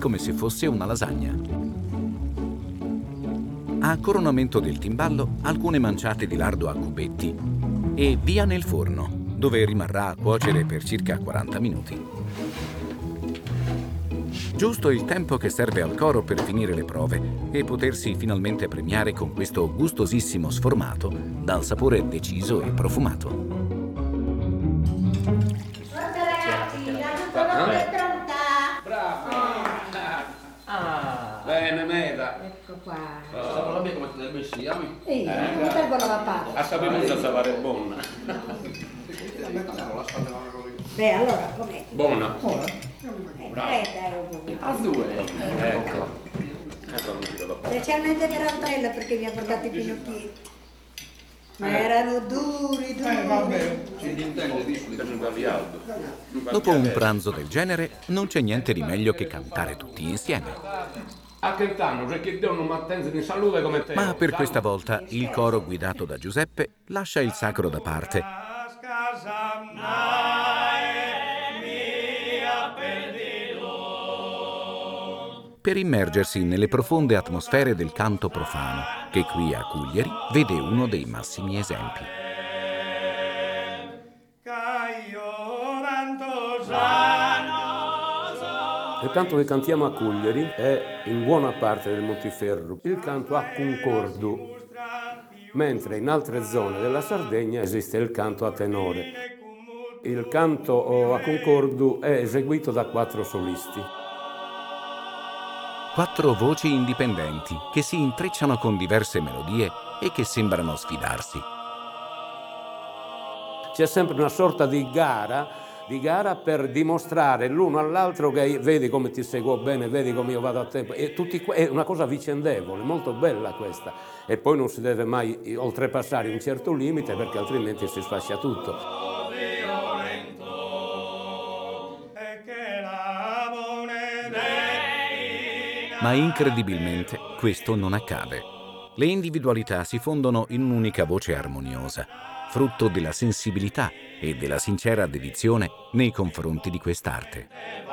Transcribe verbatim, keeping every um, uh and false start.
come se fosse una lasagna. A coronamento del timballo, alcune manciate di lardo a cubetti e via nel forno, dove rimarrà a cuocere per circa quaranta minuti. Giusto il tempo che serve al coro per finire le prove e potersi finalmente premiare con questo gustosissimo sformato dal sapore deciso e profumato. Guarda ragazzi, la tutta è pronta! Bravo! Ah! Bene, Meda! Ecco qua! Stavo la mia come te ne vestiamo? Sì, non tengo la papata. A sapere cosa sapere buona. Beh, allora, com'è? Buona. Buona. A due. Ecco. Specialmente per Antonella perché mi ha portato i pinocchietti. Ma erano duri, duri. Eh, vabbè. Dopo un pranzo del genere non c'è niente di meglio che cantare tutti insieme. A che tanto, perché Dio non mi attende di salute come te. Ma per questa volta il coro guidato da Giuseppe lascia il sacro da parte per immergersi nelle profonde atmosfere del canto profano, che qui a Cugliari vede uno dei massimi esempi. Il canto che cantiamo a Cugliari è in buona parte del Montiferru il canto a concordo, mentre in altre zone della Sardegna esiste il canto a tenore. Il canto a concordo è eseguito da quattro solisti. Quattro voci indipendenti che si intrecciano con diverse melodie e che sembrano sfidarsi. C'è sempre una sorta di gara, di gara per dimostrare l'uno all'altro che vedi come ti seguo bene, vedi come io vado a tempo. E tutti, è una cosa vicendevole, molto bella questa. E poi non si deve mai oltrepassare un certo limite perché altrimenti si sfascia tutto. Ma incredibilmente questo non accade. Le individualità si fondono in un'unica voce armoniosa, frutto della sensibilità e della sincera dedizione nei confronti di quest'arte.